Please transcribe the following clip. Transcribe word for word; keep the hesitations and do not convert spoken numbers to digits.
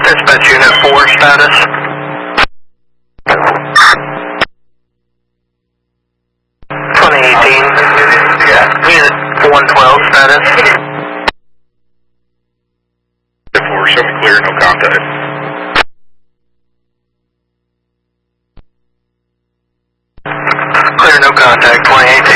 Dispatch Unit four status. twenty eighteen. Unit one twelve status. four, show me clear, no contact. Clear, no contact, twenty eighteen.